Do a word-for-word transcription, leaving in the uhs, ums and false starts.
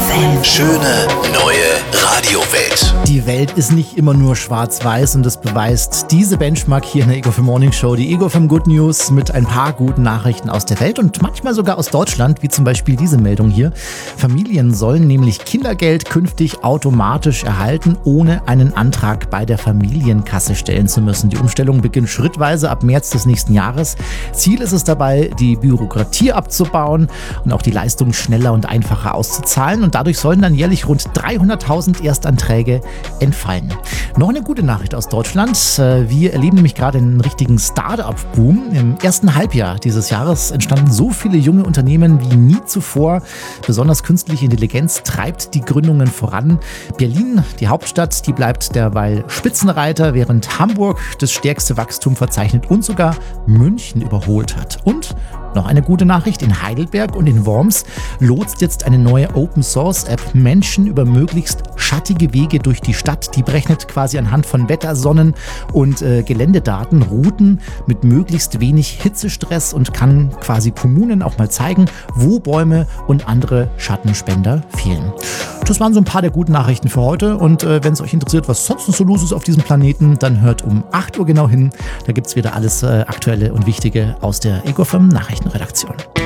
Senf. Schöne neue Radiowelt. Die Welt ist nicht immer nur schwarz-weiß und das beweist diese Benchmark hier in der Ego F M Morning Show. Die Ego F M Good News mit ein paar guten Nachrichten aus der Welt und manchmal sogar aus Deutschland, wie zum Beispiel diese Meldung hier. Familien sollen nämlich Kindergeld künftig automatisch erhalten, ohne einen Antrag bei der Familienkasse stellen zu müssen. Die Umstellung beginnt schrittweise ab März des nächsten Jahres. Ziel ist es dabei, die Bürokratie abzubauen und auch die Leistung schneller und einfacher auszuzahlen. Und dadurch sollen dann jährlich rund dreihunderttausend Erstanträge entfallen. Noch eine gute Nachricht aus Deutschland. Wir erleben nämlich gerade einen richtigen Start-up-Boom. Im ersten Halbjahr dieses Jahres entstanden so viele junge Unternehmen wie nie zuvor. Besonders künstliche Intelligenz treibt die Gründungen voran. Berlin, die Hauptstadt, die bleibt derweil Spitzenreiter, während Hamburg das stärkste Wachstum verzeichnet und sogar München überholt hat. Und noch eine gute Nachricht: In Heidelberg und in Worms lotst jetzt eine neue Open-Source-App Menschen über möglichst schattige Wege durch die Stadt. Die berechnet quasi anhand von Wetter-, Sonnen- und äh, Geländedaten Routen mit möglichst wenig Hitzestress und kann quasi Kommunen auch mal zeigen, wo Bäume und andere Schattenspender fehlen. Das waren so ein paar der guten Nachrichten für heute und äh, wenn es euch interessiert, was sonst noch so los ist auf diesem Planeten, dann hört um acht Uhr genau hin. Da gibt es wieder alles äh, Aktuelle und Wichtige aus der Ego F M Nachrichtenredaktion.